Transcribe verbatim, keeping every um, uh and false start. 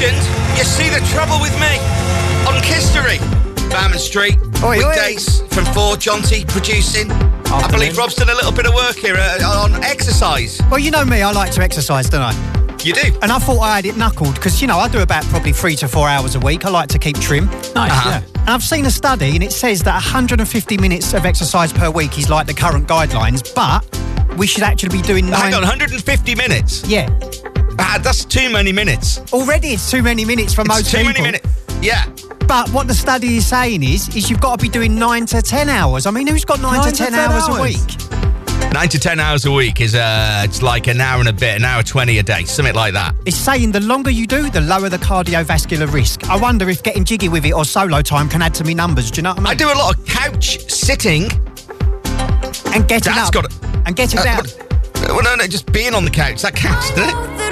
mentioned, you see the trouble with me on Kistery. Barman Street, Oi, weekdays oi. from four, Jonty producing. Afternoon. I believe Rob's done a little bit of work here uh, on exercise. Well, you know me, I like to exercise, don't I? You do? And I thought I had it knuckled, because, you know, I do about probably three to four hours a week. I like to keep trim. Nice, Uh-huh. yeah. And I've seen a study, and it says that one hundred fifty minutes of exercise per week is like the current guidelines, but we should actually be doing nine... Hang on, one hundred fifty minutes? Yeah. Ah, that's too many minutes. Already it's too many minutes for It's most too people. many minutes. Yeah. But what the study is saying is, is you've got to be doing nine to ten hours. I mean, who's got nine, Nine to to ten, ten hours, hours? a week? Nine to ten hours a week is uh, it's like an hour and a bit, an hour twenty a day, something like that. It's saying the longer you do, the lower the cardiovascular risk. I wonder if getting jiggy with it or solo time can add to me numbers. Do you know what I mean? I do a lot of couch sitting. And getting That's up. got it. And getting Uh, down. what- well, no, no, just being on the couch. That counts, doesn't it?